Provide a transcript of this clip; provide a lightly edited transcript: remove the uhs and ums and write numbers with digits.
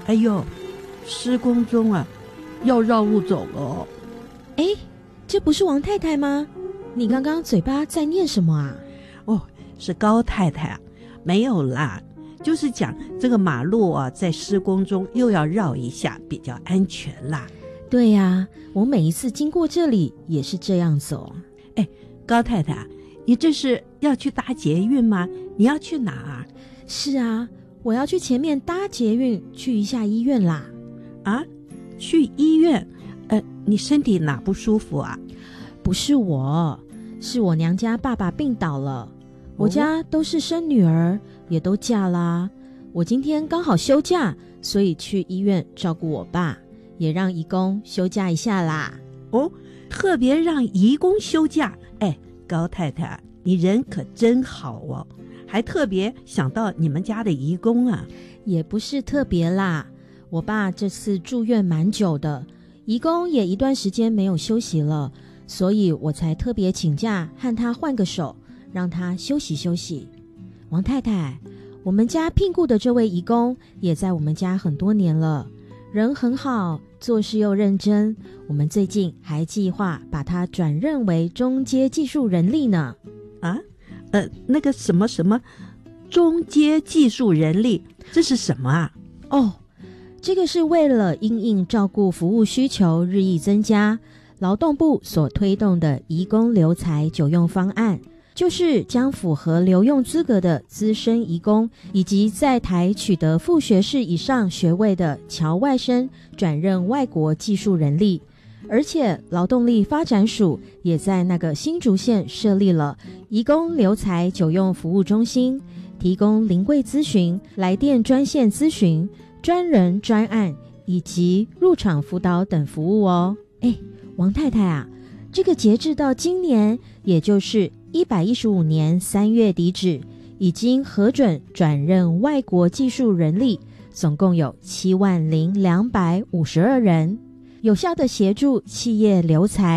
哎呦，施工中啊，要绕路走了哦。 哎，这不是王太太吗？你刚刚嘴巴在念什么啊？ 哦，是高太太啊，没有啦，就是讲这个马路啊，在施工中又要绕一下，比较安全啦。 对呀，我每一次经过这里也是这样走。 哎，高太太，你这是要去搭捷运吗？你要去哪啊？ 是啊，我要去前面搭捷运去一下医院啦。 啊，去医院？你身体哪不舒服啊？ 不是我，是我娘家爸爸病倒了。我家都是生女儿，也都嫁啦。我今天刚好休假，所以去医院照顾我爸，也让移工休假一下啦。 哦，特别让移工休假。哎，高太太，你人可真好哦，还特别想到你们家的移工啊。 也不是特别啦，我爸这次住院蛮久的，移工也一段时间没有休息了，所以我才特别请假和他换个手，让他休息休息。王太太，我们家聘雇的这位移工也在我们家很多年了，人很好，做事又认真，我们最近还计划把他转任为中阶技术人力呢。 啊，那个什么什么中阶技术人力，这是什么啊？ 哦，这个是为了因应照顾服务需求日益增加，劳动部所推动的移工留才久用方案，就是将符合留用资格的资深移工以及在台取得副学士以上学位的侨外生转任外国技术人力。而且劳动力发展署也在那个新竹县设立了移工留才久用服务中心，提供临柜咨询、来电专线咨询、专人专案以及入场辅导等服务哦。哎，王太太啊，这个截至到今年，也就是115年3月底止，已经核准转任外国技术人力，总共有70252人，有效的协助企业留才